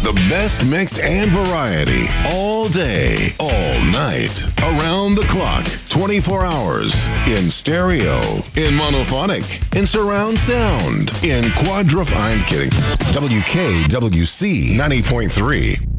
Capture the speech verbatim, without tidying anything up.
The best mix and variety all day, all night, around the clock, twenty-four hours, in stereo, in monophonic, in surround sound, in quadrif... I'm kidding. W K W C ninety point three.